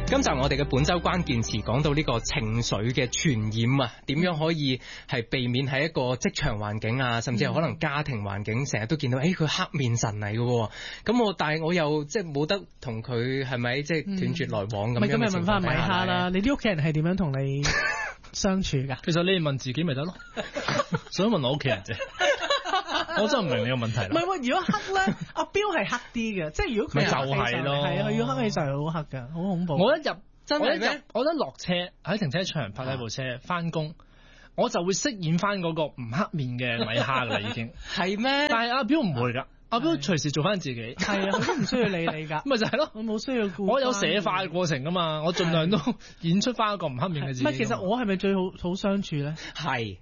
今集我哋嘅本周關鍵詞講到呢個情緒嘅傳染啊，點樣可以係避免喺一個職場環境啊，甚至係可能家庭環境成日都見到，佢黑面神嚟嘅，咁但係我又即係冇得同佢係咪即係斷絕來往咁樣。 咁咪問翻米哈啦，你啲屋企人係點樣同你相處㗎？ 其實你哋問自己咪得咯，想問我屋企人啫。我真係唔明你個問題啦。 唔係喎，如果黑咧，阿彪係黑啲嘅，即係如果佢就係咯， 係啊，佢要黑起上嚟好黑㗎，好恐怖。 我一入真係咩？ 我一落車喺停車場泊低部車翻工，我就會飾演翻嗰個唔黑面嘅米哈㗎啦，已經係咩？ 但係阿彪唔會㗎，阿彪隨時做翻自己。 係啊，佢都唔需要理你㗎。 咪就係咯， 我冇需要顧。 我有寫化嘅過程㗎嘛，我盡量都演出翻一個唔黑面嘅自己。 唔係，其實我係咪最好相處咧？ 係。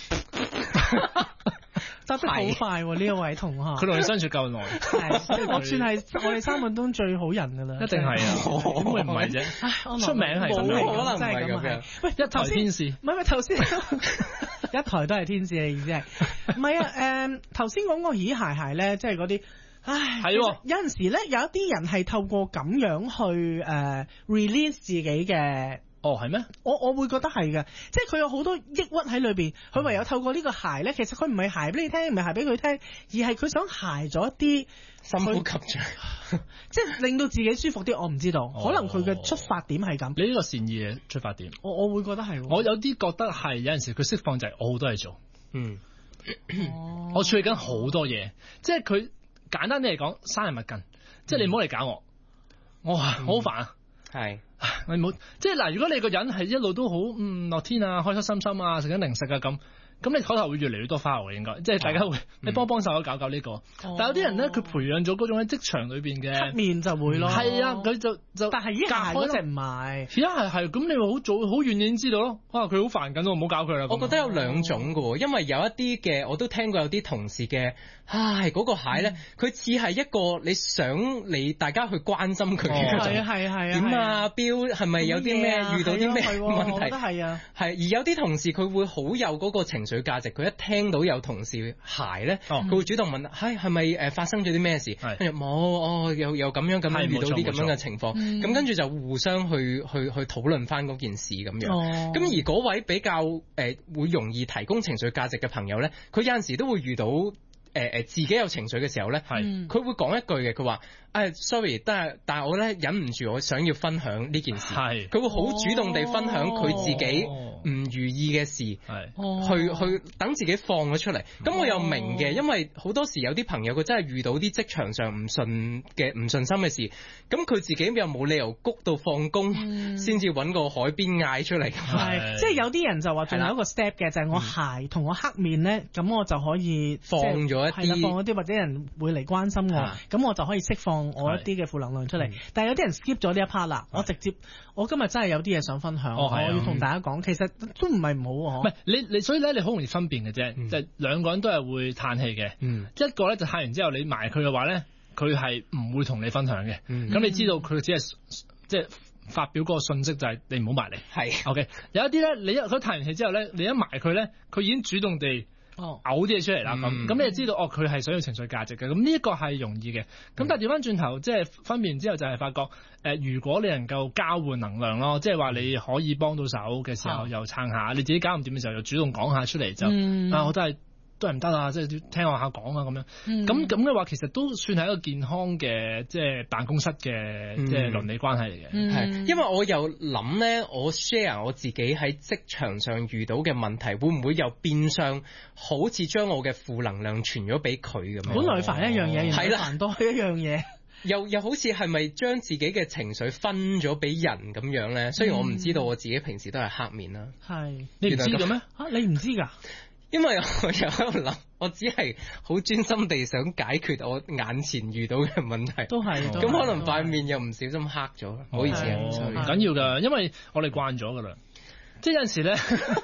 答得好快喎，呢一位同學。 佢同你相處夠耐， 我算係我哋三個中最好人㗎啦。 一定係啊，點會唔係啫？出名係咁冇可能真係咁樣。 喂， 一台天使， 唔係頭先一台都係天使，你意思係？唔係啊，頭先講個咦鞋鞋咧，即係嗰啲， 係喎。 有陣時咧，有一啲人係透過咁樣去release 自己嘅。 哦，係咩？ 我會覺得係嘅，即係佢有好多抑鬱喺裏邊，佢唯有透過呢個鞋咧，其實佢唔係鞋俾你聽，唔係鞋俾佢聽，而係佢想鞋咗一啲深呼吸著， 即係令到自己舒服啲。我唔知道，可能佢嘅出發點係咁。 你呢個善意嘅出發點， 我會覺得係。 我有啲覺得係有陣時佢釋放就係我好多嘢做，我處理緊好多嘢，即係佢簡單啲嚟講，生人勿近，即係你唔好嚟搞我好煩啊。 係， 你唔好即係嗱，如果你個人係一路都好樂天啊，開開心心啊，食緊零食啊咁你口頭會越嚟越多花嘅應該，即係大家會你幫手搞呢個。但係有啲人咧，佢培養咗嗰種喺職場裏邊嘅黑面就會咯。係啊， 佢就但係依下嗰隻唔係， 而家係咁，你會好早好遠已經知道咯。哇，佢好煩緊，我唔好搞佢啦。 我覺得有兩種嘅，因為有一啲嘅我都聽過有啲同事嘅，嗰個蟹咧，佢似係一個你想你大家去關心佢嘅嗰種。 係啊。 點啊，彪係咪有啲咩遇到啲咩問題？ 我覺得係啊。 係而有啲同事佢會好有嗰個情緒價值，佢一聽到有同事鞋咧，佢會主動問，係咪發生咗啲咩事？跟住冇，又咁樣遇到啲咁樣嘅情況，咁跟住就互相去討論翻嗰件事咁樣。咁而嗰位比較會容易提供情緒價值嘅朋友咧，佢有陣時都會遇到自己有情緒嘅時候咧，佢會講一句嘅，佢話sorry，但係我咧忍唔住，我想要分享呢件事。佢會好主動地分享佢自己唔如意嘅事，去等自己放咗出嚟。咁我又明嘅，因為好多時有啲朋友佢真係遇到啲職場上唔順心嘅事，咁佢自己又冇理由谷到放工先至揾個海邊嗌出嚟。 即係有啲人就話仲有一個 step 嘅，就係我鞋同我黑面咧，咁我就可以放咗一啲或者人會嚟關心我，咁我就可以釋放我一啲嘅負能量出嚟。但係有啲人 skip 咗呢一 part 啦，我今日真係有啲嘢想一想，我要同大家講，其實都唔係唔好。 唔係你所以咧，你好容易分辨嘅啫，就係兩個人都係會嘆氣嘅。一個咧就嘆完之後，你埋佢嘅話咧，佢係唔會同你分享嘅。咁你知道佢只係即係發表嗰個信息就係你唔好埋嚟。係 OK， 有一啲咧，你佢嘆完氣之後咧，你一埋佢咧，佢已經主動地嘔啲嘢出嚟啦，咁你就知道佢係想要情緒價值嘅，咁呢一個係容易嘅。咁但係調翻轉頭，即係分辨之後就係發覺，如果你能夠交換能量咯，即係話你可以幫到手嘅時候又撐下，你自己搞唔掂嘅時候又主動講下出嚟就，我都係唔得啊！即係聽我下講啊咁樣，咁嘅話其實都算係一個健康嘅即係辦公室嘅即係倫理關係嚟嘅。 係，因為我又諗咧，我 share 我自己喺職場上遇到嘅問題，會唔會又變相好似將我嘅負能量傳咗俾佢咁樣？ 本來煩一樣嘢，係啦，煩多一樣嘢。 又好似係咪將自己嘅情緒分咗俾人咁樣咧？雖然我唔知道我自己平時都係黑面啦。 係， 你唔知嘅咩？ 你唔知㗎？ 因為我又喺度諗，我只係好專心地想解決我眼前遇到嘅問題。 都係， 咁可能塊面又唔小心黑咗，唔好意思啊， 唔緊要㗎，因為我哋慣咗㗎啦。即係有陣時咧，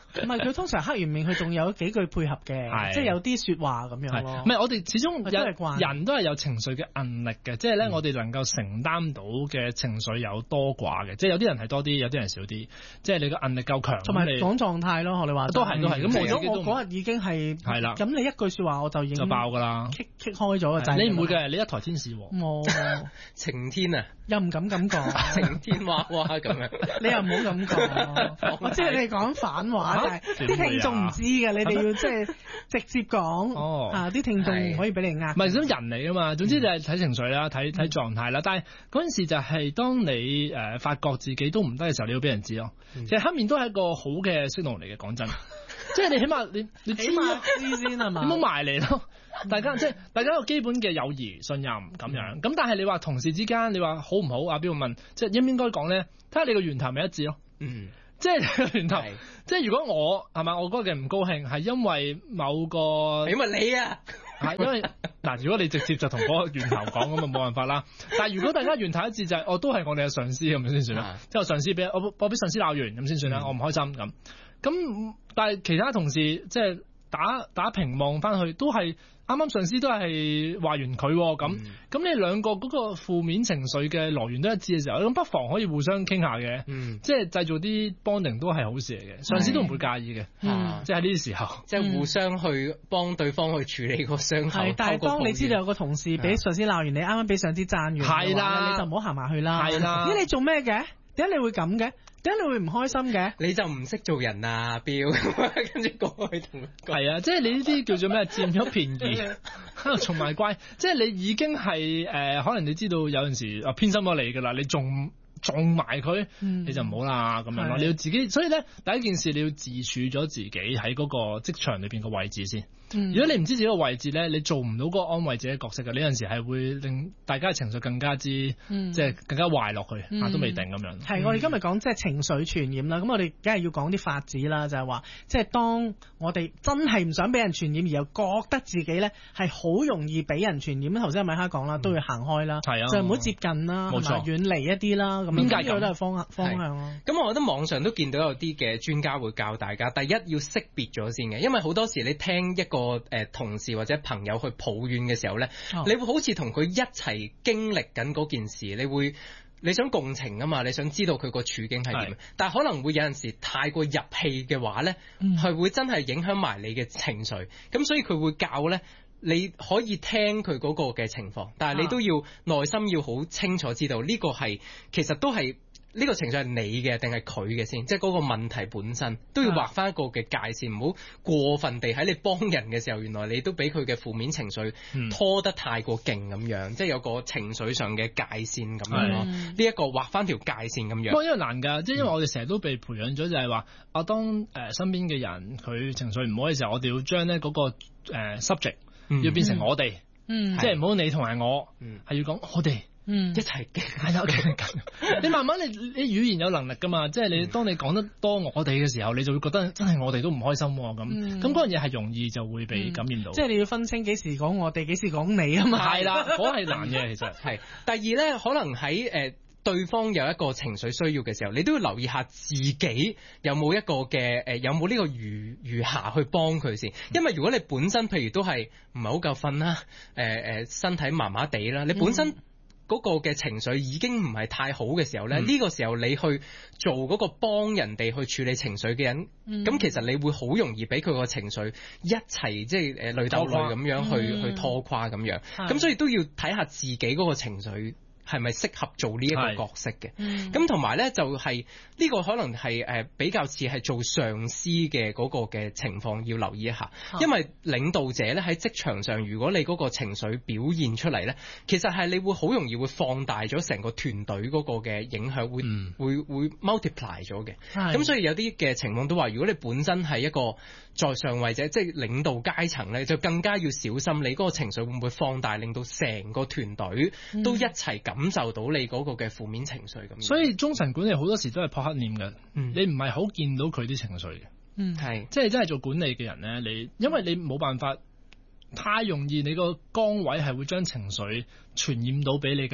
唔係佢通常黑完面，佢仲有幾句配合嘅，即係有啲説話咁樣咯。 唔係我哋始終人都係有情緒嘅韌力嘅，即係咧我哋能夠承擔到嘅情緒有多寡嘅，即係有啲人係多啲，有啲人少啲，即係你個韌力夠強。 同埋講狀態咯，我哋話都係。咁如果我嗰日已經係啦，咁你一句説話我就已經就爆㗎啦， 棘開咗個掣。 你唔會嘅，你一台天使喎。 冇晴天啊， 又唔敢咁講， 晴天娃娃咁樣。 你又唔好咁講，我知你哋講反話，但係啲聽眾唔知嘅，你哋要即係直接講。啲聽眾唔可以俾你呃。 唔係咁人嚟㗎嘛，總之就係睇情緒啦，睇狀態啦。但係嗰陣時就係當你發覺自己都唔得嘅時候，你要俾人知咯。其實黑面都係一個好嘅訊號嚟嘅，講真。即係你起碼你起碼知先係嘛？ 你唔好埋嚟咯。大家有基本嘅友誼信任咁樣。咁但係你話同事之間，你話好唔好？阿邊個問，即係應唔應該講咧？睇下你個源頭咪一致咯。即係你個源頭。即係如果我係咪我嗰日唔高興，係因為某個， 因為你啊， 係因為嗱，如果你直接就同嗰個源頭講咁啊，冇辦法啦。但係如果大家源頭一致就係，都係我哋嘅上司咁先算啦。即係我上司俾我俾上司鬧完咁先算啦，我唔開心咁。咁但係其他同事即係打平望翻去都係啱啱上司都係話完佢咁你兩個嗰個負面情緒嘅來源都一致嘅時候，咁不妨可以互相傾下嘅，即係製造啲 bonding 都係好事嚟嘅，上司都唔會介意嘅，即係喺呢啲時候， 即係互相去幫對方去處理個傷口。 但係當你知道有個同事俾上司鬧完，你啱啱俾上司讚完， 係啦， 你就唔好行埋去啦。 係啦， 咦你做咩嘅？點解你會咁嘅？點解你會唔開心嘅？ 你就唔識做人啊，標跟住過去同佢講。 係啊，即係你呢啲叫做咩？佔咗便宜喺度從埋乖，即係你已經係可能你知道有陣時偏心咗你㗎啦，你仲埋佢，你就唔好啦咁樣咯。你要自己，所以咧第一件事你要自處咗自己喺嗰個職場裏邊個位置先。如果你唔知自己個位置咧，你做唔到嗰個安慰自己角色嘅，呢陣時係會令大家嘅情緒更加之即係更加壞落去，都未定咁樣。 係我哋今日講即係情緒傳染啦，咁我哋梗係要講啲法子啦，就係話即係當我哋真係唔想俾人傳染，而又覺得自己咧係好容易俾人傳染。頭先米哈講啦，都要行開啦，就唔好接近啦，冇錯，遠離一啲啦。咁呢個都係方向咯。 咁我覺得網上都見到有啲嘅專家會教大家，第一要識別咗先嘅，因為好多時你聽一個同事或者朋友去抱怨嘅時候咧，你會好似同佢一齊經歷緊嗰件事，你想共情啊嘛，你想知道佢個處境係點，但係可能會有陣時太過入戲嘅話咧，係會真係影響埋你嘅情緒，咁所以佢會教咧。你可以聽佢嗰個嘅情況，但係你都要內心要好清楚知道呢個係其實都係呢個情緒係你嘅定係佢嘅先，即係嗰個問題本身都要畫翻一個嘅界線，唔好過分地喺你幫人嘅時候，原來你都俾佢嘅負面情緒拖得太過勁咁樣，即係有個情緒上嘅界線咁樣咯。呢一個畫翻條界線咁樣。 不過因為難㗎，即係因為我哋成日都被培養咗，就係話當身邊嘅人佢情緒唔好嘅時候，我哋要將咧嗰個subject。要變成我哋，即係唔好你同埋我，係要講我哋一齊嘅，係啦。你慢慢你語言有能力噶嘛，即係你當你講得多我哋嘅時候，你就會覺得真係我哋都唔開心咁嗰樣嘢係容易就會被感染到。 即係你要分清幾時講我哋，幾時講你啊嘛。 係啦，嗰係難嘅其實。 係第二咧，可能喺對方有一個情緒需要嘅時候，你都要留意下自己有冇一個嘅有冇呢個餘下去幫佢先。因為如果你本身譬如都係唔係好夠瞓啦，身體麻麻地啦，你本身嗰個嘅情緒已經唔係太好嘅時候咧，呢個時候你去做嗰個幫人哋去處理情緒嘅人，咁其實你會好容易俾佢個情緒一齊即係累鬥累咁樣去拖垮咁樣。咁所以都要睇下自己嗰個情緒係咪適合做呢一個角色嘅？咁同埋咧就係呢個可能係比較似係做上司嘅嗰個嘅情況要留意一下，因為領導者咧喺職場上，如果你嗰個情緒表現出嚟咧，其實係你會好容易會放大咗成個團隊嗰個嘅影響，會 multiply 咗嘅。咁所以有啲嘅情況都話，如果你本身係一個在上位者，即係領導階層咧，就更加要小心你嗰個情緒會唔會放大，令到成個團隊都一齊感受到你嗰個嘅負面情緒咁。 所以中層管理好多時都係撲克臉嘅，你唔係好見到佢啲情緒嘅， 係即係真係做管理嘅人咧，因為你冇辦法太容易，你個崗位係會將情緒傳染到俾你嘅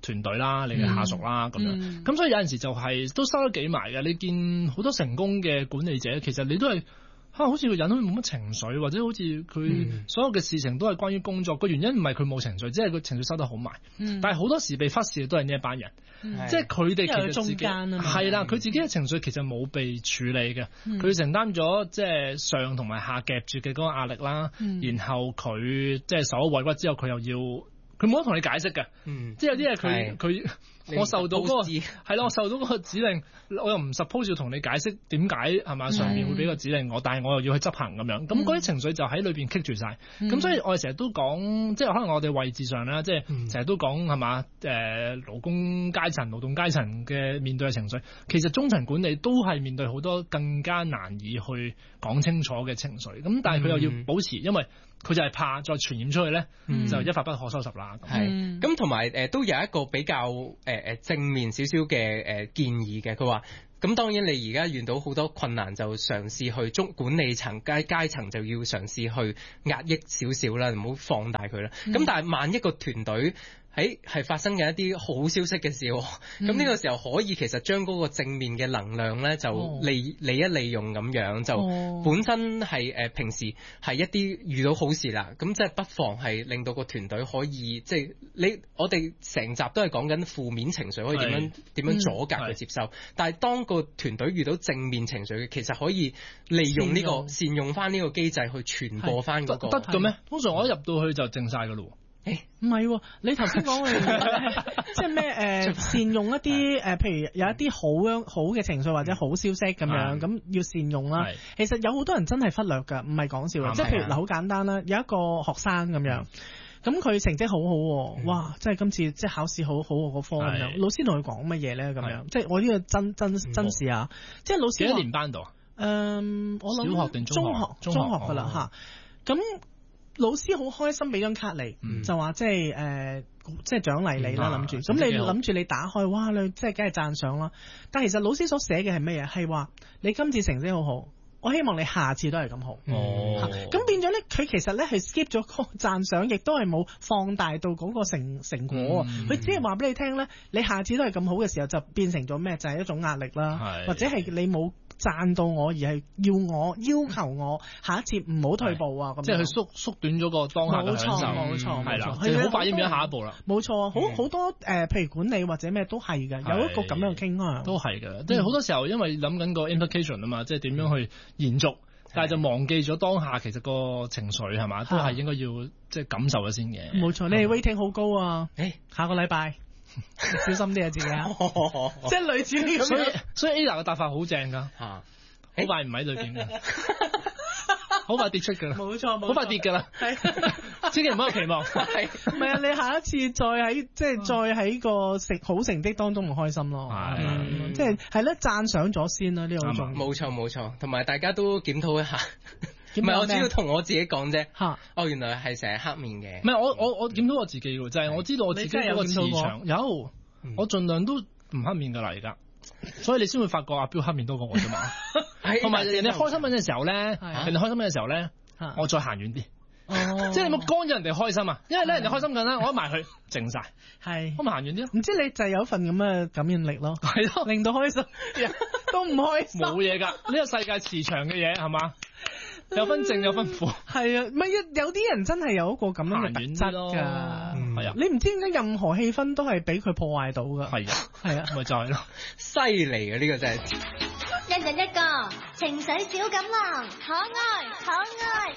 團隊啦，你嘅下屬啦咁樣。咁所以有陣時就係都收得幾埋嘅。你見好多成功嘅管理者，其實你都係。好似個人都冇乜情緒，或者好似佢所有嘅事情都係關於工作。個原因唔係佢冇情緒，只係佢情緒收得好埋。但係好多時被忽視嘅都係呢一班人，即係佢哋其實自己係啦，佢自己嘅情緒其實冇被處理嘅，佢承擔咗即係上同埋下夾住嘅嗰個壓力啦。然後佢即係受咗委屈之後，佢又要佢冇得同你解釋嘅，即係有啲嘢佢。我受到嗰個係咯，我受到嗰個指令，我又唔 suppose 要同你解釋點解係嘛？上面會俾個指令我，但係我又要去執行咁樣，咁嗰啲情緒就喺裏邊棘住晒。咁所以我哋成日都講，即係可能我哋位置上啦，即係成日都講係嘛？勞工階層、勞動階層嘅面對嘅情緒，其實中層管理都係面對好多更加難以去講清楚嘅情緒。咁但係佢又要保持，因為佢就係怕再傳染出去咧，就一發不可收拾啦。 係咁，同埋都有一個比較正面少少嘅建議嘅。佢話咁當然你而家遇到好多困難，就嘗試去管理層階層就要嘗試去壓抑少少啦，唔好放大佢啦。咁但係萬一個團隊係發生嘅一啲好消息嘅時候，咁呢個時候可以其實將嗰個正面嘅能量咧就利用咁樣，就本身係平時係一啲遇到好事啦，咁即係不妨係令到個團隊可以即係我哋成集都係講緊負面情緒可以點樣阻隔佢接受，但係當個團隊遇到正面情緒，其實可以利用呢個善用翻呢個機制去傳播翻嗰個得嘅咩？通常我一入到去就靜晒㗎咯。 唔係，你頭先講嘅即係咩？善用一啲譬如有一啲好嘅情緒或者好消息咁樣，咁要善用啦。其實有好多人真係忽略㗎，唔係講笑嘅。即係譬如嗱，好簡單啦，有一個學生咁樣，咁佢成績好好，哇！即係今次即係考試好個科咁樣，老師同佢講乜嘢咧？咁樣，即係我呢個真事啊！即係老師幾多年班度啊？ 我諗小學定中學㗎啦嚇。咁老師好開心俾張卡你，就話即係獎勵你啦，諗住。咁你諗住你打開，哇！你即係梗係讚賞啦。但係其實老師所寫嘅係咩嘢？係話你今次成績好好，我希望你下次都係咁好。咁變咗咧，佢其實咧係 skip 咗個讚賞，亦都係冇放大到嗰個成果。佢只係話俾你聽咧，你下次都係咁好嘅時候，就變成咗咩？就係一種壓力啦，或者係你冇讚到我，而係要求我下一次唔好退步啊！咁即係佢縮短咗個當下嘅享受。 冇錯， 係啦，即係好快要變咗下一步啦。 冇錯，好多譬如管理或者咩都係嘅，有一個咁樣嘅傾向。 都係嘅，即係好多時候因為諗緊個 implication 啊嘛，即係點樣去延續，但係就忘記咗當下其實個情緒係嘛，都係應該要即係感受咗先嘅。冇錯， 你哋 rating 好高啊！下個禮拜。小心啲啊，自己即係類似呢咁。 所以 Ada 嘅答法好正㗎，好快唔喺裏邊㗎，好快跌出㗎啦。冇錯，好快跌㗎啦。千祈唔好有期望。唔係啊，你下一次再喺個好成績當中唔開心咯。即係咧讚賞咗先啦，呢個好重要。 冇錯，同埋大家都檢討一下。唔係，我只要同我自己講啫。原來係成日黑面嘅。 唔係，我檢討我自己喎，就係我知道我自己嗰個磁場有，我盡量都唔黑面㗎啦，而家。所以你先會發覺阿標黑面多過我啫嘛。同埋人哋開心嘅時候咧，我再行遠啲。即係你冇干擾人哋開心啊，因為咧人哋開心緊啦，我一埋去靜晒，我咪行遠啲咯。 唔知你就係有份咁嘅感染力咯，係咯，令到開心都唔開心。 冇嘢㗎，呢個世界磁場嘅嘢係嘛？有分正有分負， 係啊，唔係有啲人真係有一個咁樣嘅特質㗎， 係啊， 你唔知點解任何氣氛都係俾佢破壞到㗎， 係啊，咪就係咯， 犀利啊！呢個真係一人一個情緒小錦囊，可愛，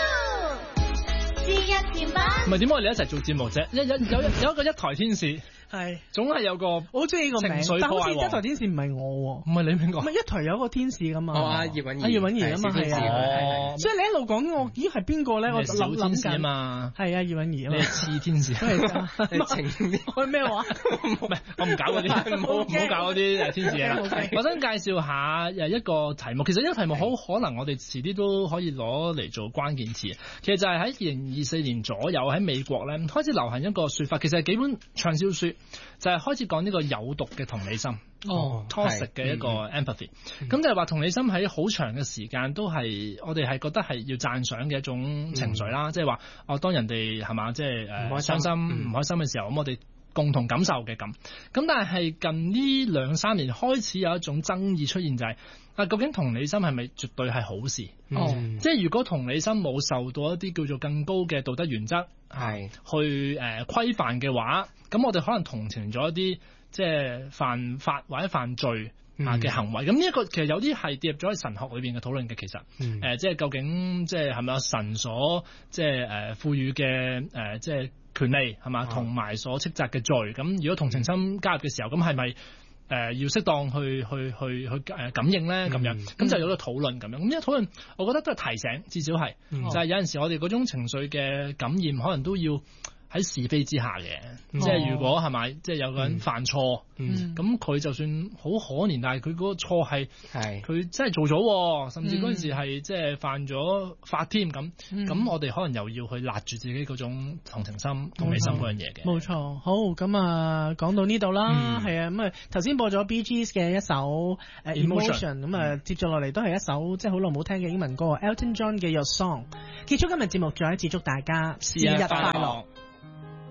節日甜品。 唔係點解我哋一齊做節目啫？有一個一台天使。係，總係有個我好中意個名，但好似一台天使唔係我，唔係你邊個？唔係一台有個天使噶嘛？ 阿葉韻儀啊嘛，係啊，所以你一路講我，咦係邊個咧？我諗緊啊嘛，係啊葉韻儀啊嘛， 次天使， 係咩話？ 唔係我唔搞嗰啲，唔好搞嗰啲天使嘢。我想介紹下一個題目，其實呢個題目好可能我哋遲啲都可以攞嚟做關鍵詞。其實就係喺2024年左右喺美國咧開始流行一個說法，其實係幾本暢銷書。就係開始講呢個有毒嘅同理心，toxic 嘅一個 empathy。咁就係話同理心喺好長嘅時間都係我哋係覺得係要讚賞嘅一種情緒啦。即係話當人哋係嘛，即係傷心唔開心嘅時候，咁我哋共同感受嘅咁。咁但係近呢2-3年開始有一種爭議出現，就係究竟同理心係咪絕對係好事？即係如果同理心冇受到一啲叫做更高嘅道德原則去規範嘅話，咁我哋可能同情咗一啲即係犯法或者犯罪嘅行為。咁呢一個其實有啲係跌入咗喺神學裏邊嘅討論嘅，其實即係究竟即係係咪有神所即係賦予嘅即係權利係嘛，同埋所斥責嘅罪。咁如果同情心加入嘅時候，咁係咪要適當去感應咧？咁樣咁就有個討論咁樣。咁呢個討論，我覺得都係提醒，至少係就係有陣時我哋嗰種情緒嘅感染，可能都要喺是非之下嘅，即係如果係咪，即係有個人犯錯，咁佢就算好可憐，但係佢嗰個錯係佢真係做咗，甚至嗰陣時係即係犯咗法添咁，我哋可能又要去勒住自己嗰種同情心、同理心嗰樣嘢嘅。 冇錯，好咁啊，講到呢度啦，係啊，咁啊頭先播咗 Bee Gees 嘅一首Emotion， 咁啊接住落嚟都係一首即係好耐冇聽嘅英文歌 Elton John 嘅 Your Song。結束今日節目，再一次祝大家節日快樂。